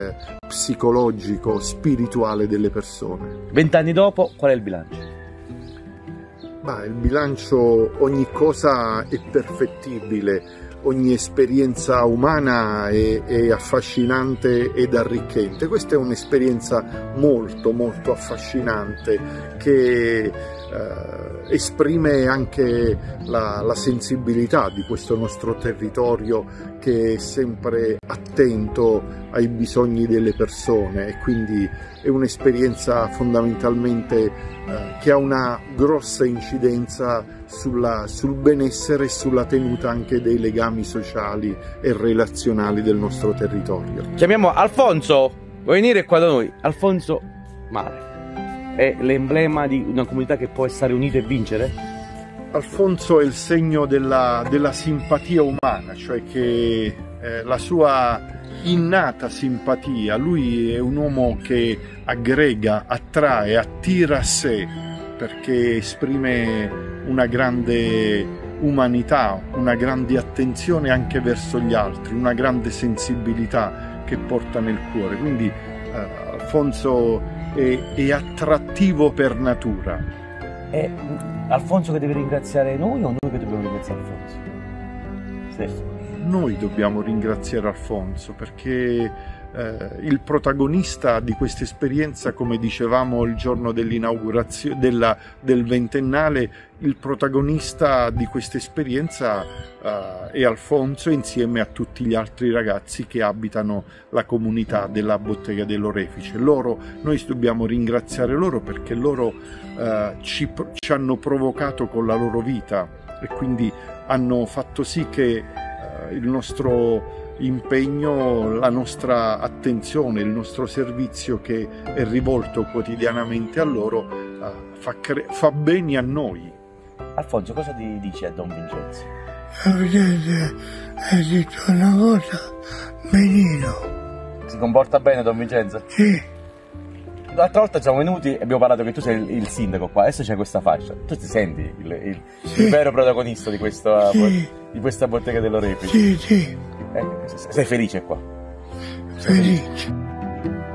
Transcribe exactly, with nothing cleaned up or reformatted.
psicologico, spirituale delle persone. Vent'anni dopo, qual è il bilancio? Ma il bilancio, ogni cosa è perfettibile, ogni esperienza umana è, è affascinante ed arricchente. Questa è un'esperienza molto molto affascinante che eh, esprime anche la, la sensibilità di questo nostro territorio, che è sempre attento ai bisogni delle persone, e quindi è un'esperienza fondamentalmente eh, che ha una grossa incidenza sulla, sul benessere e sulla tenuta anche dei legami sociali e relazionali del nostro territorio. Chiamiamo Alfonso, vuoi venire qua da noi? Alfonso Mare è l'emblema di una comunità che può stare unita e vincere? Alfonso è il segno della, della simpatia umana, cioè che eh, la sua innata simpatia, lui è un uomo che aggrega, attrae, attira a sé, perché esprime una grande umanità, una grande attenzione anche verso gli altri, una grande sensibilità che porta nel cuore. Quindi eh, Alfonso è, è attrattivo per natura. È Alfonso che deve ringraziare noi o noi che dobbiamo ringraziare Alfonso? Stefano. Noi dobbiamo ringraziare Alfonso, perché eh, il protagonista di questa esperienza, come dicevamo il giorno dell'inaugurazione della, del ventennale, il protagonista di questa esperienza eh, è Alfonso, insieme a tutti gli altri ragazzi che abitano la comunità della Bottega dell'Orefice. Loro, noi dobbiamo ringraziare loro, perché loro eh, ci, ci hanno provocato con la loro vita, e quindi hanno fatto sì che il nostro impegno, la nostra attenzione, il nostro servizio che è rivolto quotidianamente a loro uh, fa, fa bene a noi. Alfonso, cosa ti dici a Don Vincenzo? Don Vincenzo ha detto una cosa benino. Si comporta bene Don Vincenzo? Sì. L'altra volta siamo venuti e abbiamo parlato che tu sei il, il sindaco qua, adesso c'è questa fascia. Tu ti senti il, il, sì. il vero protagonista di questa, sì. di questa Bottega dell'Orefice? Sì, sì. Eh, sei felice qua? Felice.